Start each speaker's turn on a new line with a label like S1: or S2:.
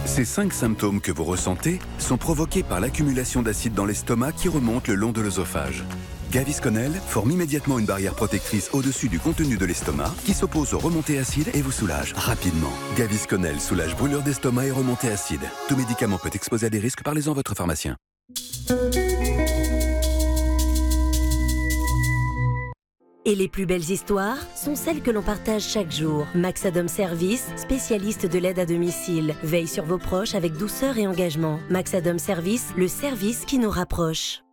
S1: Ces 5 symptômes que vous ressentez sont provoqués par l'accumulation d'acide dans l'estomac qui remonte le long de l'œsophage. Gavisconel forme immédiatement une barrière protectrice au-dessus du contenu de l'estomac qui s'oppose aux remontées acides et vous soulage rapidement. Gavisconel soulage brûlure d'estomac et remontées acides. Tout médicament peut exposer à des risques, parlez-en à votre pharmacien.
S2: Et les plus belles histoires sont celles que l'on partage chaque jour. Maxadom Service, spécialiste de l'aide à domicile, veille sur vos proches avec douceur et engagement. Maxadom Service, le service qui nous rapproche.